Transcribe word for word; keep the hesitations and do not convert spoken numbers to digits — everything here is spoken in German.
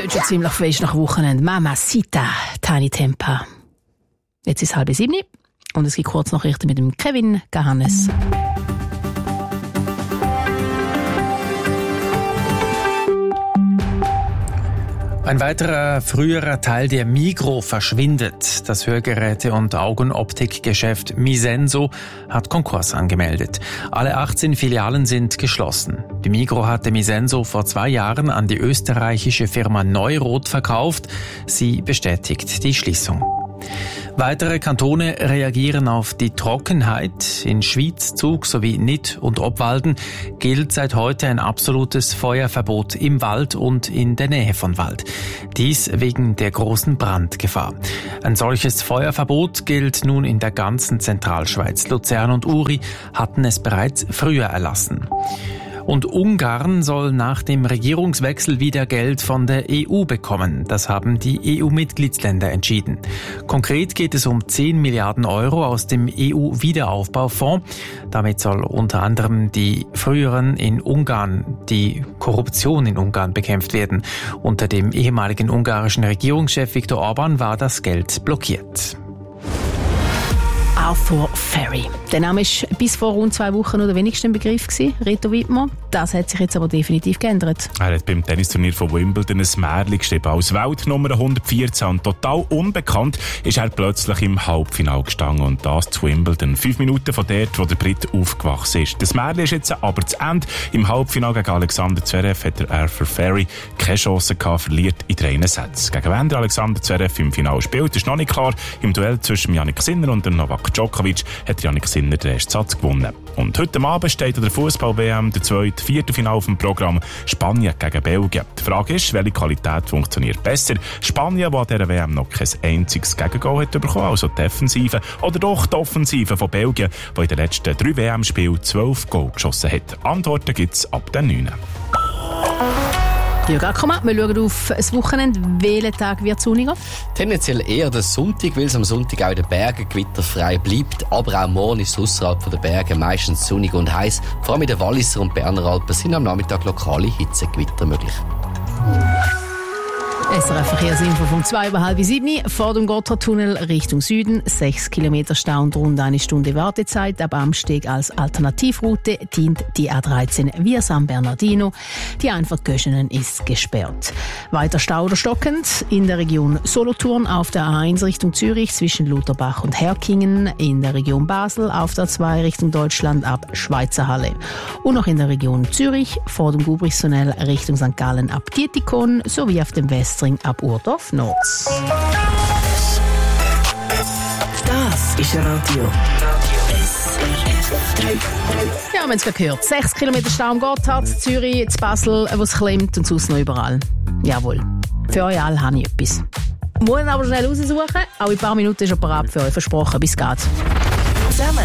tönt schon ziemlich fest nach Wochenende. Mamacita, Tiny Tempa. Jetzt ist es halb sieben und es gibt kurz Nachrichten mit dem Kevin Gahannes. Ein weiterer früherer Teil der Migro verschwindet. Das Hörgeräte- und Augenoptikgeschäft Misenso hat Konkurs angemeldet. Alle achtzehn Filialen sind geschlossen. Die Migro hatte Misenso vor zwei Jahren an die österreichische Firma Neurot verkauft. Sie bestätigt die Schließung. Weitere Kantone reagieren auf die Trockenheit. In Schwyz, Zug sowie Nied und Obwalden gilt seit heute ein absolutes Feuerverbot im Wald und in der Nähe von Wald. Dies wegen der großen Brandgefahr. Ein solches Feuerverbot gilt nun in der ganzen Zentralschweiz. Luzern und Uri hatten es bereits früher erlassen. Und Ungarn soll nach dem Regierungswechsel wieder Geld von der E U bekommen. Das haben die E U-Mitgliedsländer entschieden. Konkret geht es um zehn Milliarden Euro aus dem E U-Wiederaufbaufonds. Damit soll unter anderem die früheren in Ungarn, die Korruption in Ungarn bekämpft werden. Unter dem ehemaligen ungarischen Regierungschef Viktor Orban war das Geld blockiert. Arthur Ferry. Der Name war bis vor rund zwei Wochen nur der wenigste Begriff gewesen, Reto Wittmer. Das hat sich jetzt aber definitiv geändert. Er hat beim Tennisturnier von Wimbledon ein Märchen geschrieben. Als Weltnummer hundertvierzehn und total unbekannt ist er plötzlich im Halbfinale gestanden. Und das zu Wimbledon. Fünf Minuten von dort, wo der Brit aufgewachsen ist. Das Märchen ist jetzt aber zu Ende. Im Halbfinale gegen Alexander Zverev hat der Arthur Ferry keine Chance gehabt, verliert in drei Sätzen. Gegen wen der Alexander Zverev im Finale spielt, ist noch nicht klar. Im Duell zwischen Jannik Sinner und Novak Djokovic hat Jannik Sinner den ersten Satz gewonnen. Und heute Abend steht an der Fußball-W M der zweite Viertelfinale auf dem Programm Spanien gegen Belgien. Die Frage ist, welche Qualität funktioniert besser? Spanien, die an dieser W M noch kein einziges Gegengol hat bekommen, also die Defensive, oder doch die Offensive von Belgien, die in den letzten drei W M-Spielen zwölf Goal geschossen hat. Antworten gibt es ab den neun. Ja, komm mal, wir schauen auf das Wochenende. Welcher Tag wird sonniger? Tendenziell eher der Sonntag, weil es am Sonntag auch in den Bergen gewitterfrei bleibt. Aber auch morgen ist es ausserhalb der Berge meistens sonnig und heiß. Vor allem in den Walliser und Berner Alpen sind am Nachmittag lokale Hitzegewitter möglich. S R F-Verkehrsinfo vom zwei über halb sieben. Vor dem Gotthardtunnel Richtung Süden. Sechs Kilometer Stau und rund eine Stunde Wartezeit. Ab Amsteg als Alternativroute dient die A dreizehn via San Bernardino. Die Einfahrt Göschenen ist gesperrt. Weiter Stau oder stockend in der Region Solothurn auf der A eins Richtung Zürich zwischen Lutherbach und Herkingen. In der Region Basel auf der zwei Richtung Deutschland ab Schweizerhalle. Und noch in der Region Zürich vor dem Gubrichstunnel Richtung Sankt Gallen ab Dietikon sowie auf dem Westring ab Urdorf Nord. Das ist Radio. S R F drei. Ja, wir haben es gerade gehört. Sechs Kilometer Stau am Gotthard, Zürich, zu Basel, wo es klemmt und sonst noch überall. Jawohl. Für euch alle habe ich etwas. Muss aber schnell raussuchen. Auch in ein paar Minuten ist er bereit für euch. Versprochen. Bis geht. Zusammen